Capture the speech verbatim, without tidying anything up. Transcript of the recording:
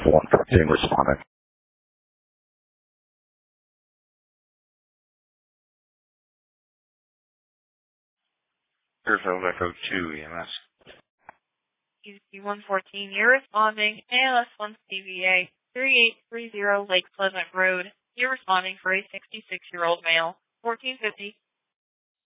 one fourteen responding. Fairfield Echo two E M S. U C one fourteen, you're responding A L S one C V A, thirty-eight thirty Lake Pleasant Road. You're responding for a sixty-six-year-old male, fourteen fifty